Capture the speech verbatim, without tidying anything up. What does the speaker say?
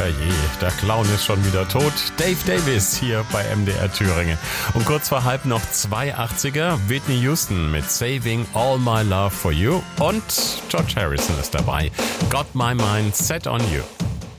Herrje, der Clown ist schon wieder tot. Dave Davis hier bei M D R Thüringen. Und kurz vor halb noch zwei achtziger, Whitney Houston mit Saving All My Love For You. Und George Harrison ist dabei. Got My Mind Set On You.